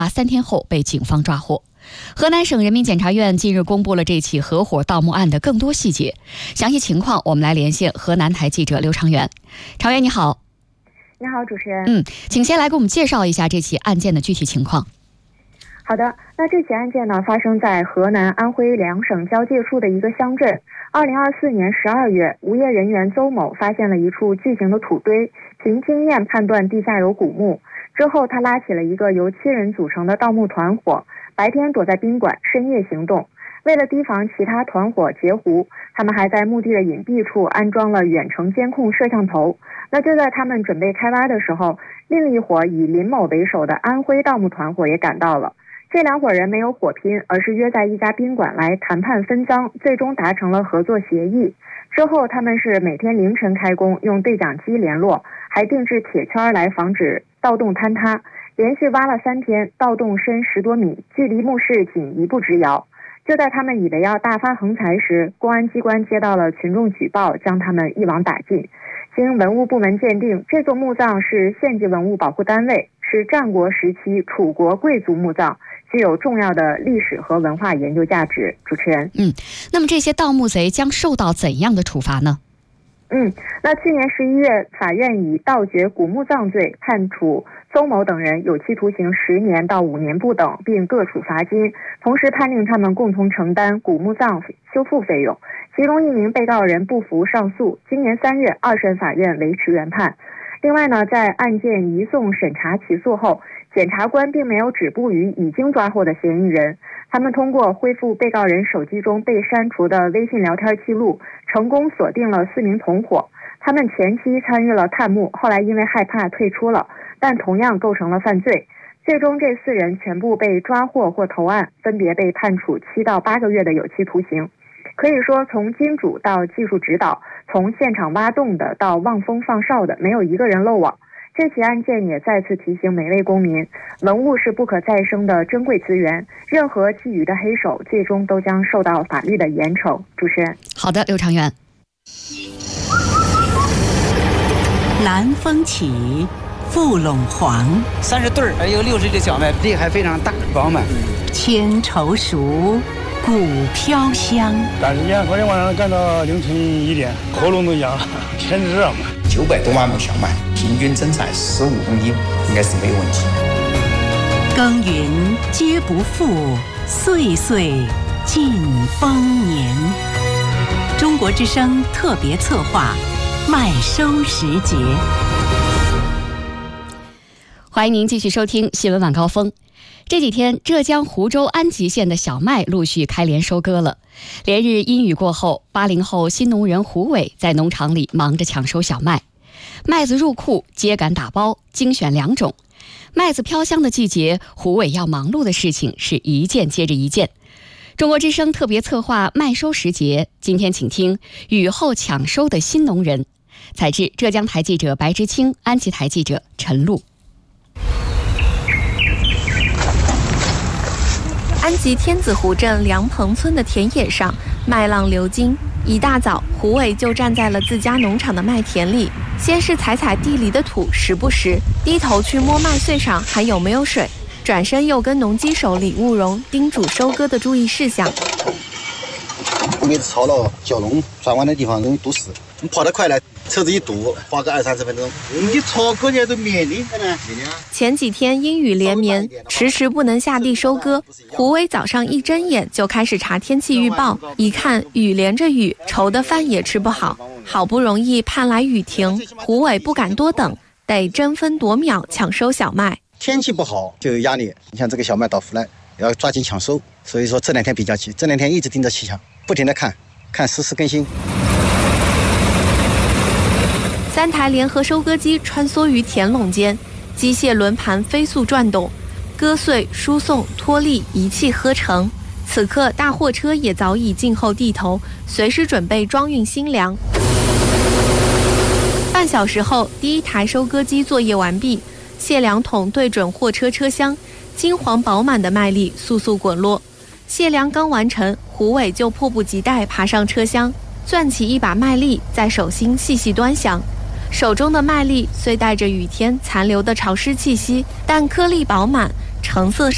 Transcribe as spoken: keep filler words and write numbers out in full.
三天后被警方抓获。河南省人民检察院近日公布了这起合伙盗墓案的更多细节，详细情况我们来连线河南台记者刘长元。长元你好。 你好，主持人。 嗯，请先来给我们介绍一下这起案件的具体情况。 好的，那这起案件呢，发生在河南、安徽两省交界处的一个乡镇。二零二四年十二月，无业人员邹某发现了一处巨型的土堆，凭经验判断地下有古墓。之后，他拉起了一个由七人组成的盗墓团伙，白天躲在宾馆，深夜行动。为了提防其他团伙截胡，他们还在墓地的隐蔽处安装了远程监控摄像头。那就在他们准备开挖的时候，另一伙以林某为首的安徽盗墓团伙也赶到了。这两伙人没有火拼，而是约在一家宾馆来谈判分赃，最终达成了合作协议。之后他们是每天凌晨开工，用对讲机联络，还定制铁圈来防止盗洞坍塌。连续挖了三天，盗洞深十多米，距离墓室仅一步之遥。就在他们以为要大发横财时，公安机关接到了群众举报，将他们一网打尽。经文物部门鉴定，这座墓葬是县级文物保护单位，是战国时期楚国贵族墓葬，具有重要的历史和文化研究价值。主持人， 嗯，那么这些盗墓贼将受到怎样的处罚呢？ 嗯，那去年十一月，法院以盗掘古墓葬罪判处邹某等人有期徒刑十年到五年不等，并各处罚金，同时判令他们共同承担古墓葬修复费用。其中一名被告人不服上诉，今年三月二审法院维持原判。另外呢，在案件移送审查起诉后，检察官并没有止步于已经抓获的嫌疑人，他们通过恢复被告人手机中被删除的微信聊天记录，成功锁定了四名同伙。他们前期参与了探墓，后来因为害怕退出了，但同样构成了犯罪。最终这四人全部被抓获或投案，分别被判处七到八个月的有期徒刑。可以说，从金主到技术指导，从现场挖洞的到望风放哨的，没有一个人漏网。这起案件也再次提醒每位公民，文物是不可再生的珍贵资源，任何觊觎的黑手最终都将受到法律的严惩。主持人， 好的，刘长元。 南风起，覆陇黄， 三十对儿，有六十个小麦，地还非常大饱满。 千愁熟，骨飘香。 赶时间，昨天晚上干到凌晨一点，喉咙都痒，天热嘛。 九百多万亩小麦，平均增产十五公斤，应该是没有问题。 耕耘皆不负，岁岁尽丰年。中国之声特别策划，麦收时节。 欢迎您继续收听新闻晚高峰。这几天，浙江湖州安吉县的小麦陆续开镰收割了。连日阴雨过后，八零后新农人胡伟在农场里忙着抢收小麦。麦子入库，秸秆打包，精选良种。麦子飘香的季节，胡伟要忙碌的事情是一件接着一件。中国之声特别策划麦收时节，今天请听雨后抢收的新农人。采制浙江台记者白之清，安吉台记者陈露。 安吉天子湖镇梁棚村的田野上，麦浪流金。一大早，胡伟就站在了自家农场的麦田里，先是踩踩地里的土，时不时低头去摸麦穗上还有没有水，转身又跟农机手李务荣叮嘱收割的注意事项。 每次操了蛟龙转弯的地方容易堵死，你跑得快了，车子一堵，花个二三十分钟。你操割起都免的呢。 前几天阴雨连绵，迟迟不能下地收割。胡伟早上一睁眼就开始查天气预报，一看雨连着雨，愁的饭也吃不好。好不容易盼来雨停，胡伟不敢多等，得争分夺秒抢收小麦。 天气不好就有压力，你像这个小麦到腐烂，要抓紧抢收。所以说这两天比较急，这两天一直盯着气象，不停地看，看实时更新。 三台联合收割机穿梭于田垄间，机械轮盘飞速转动，割穗、输送、脱粒一气呵成。此刻，大货车也早已静候地头，随时准备装运新粮。半小时后，第一台收割机作业完毕，卸粮桶对准货车车厢，金黄饱满的麦粒簌簌滚落。卸粮刚完成，胡伟就迫不及待爬上车厢，攥起一把麦粒，在手心细细端详。手中的麦粒虽带着雨天残留的潮湿气息，但颗粒饱满，成色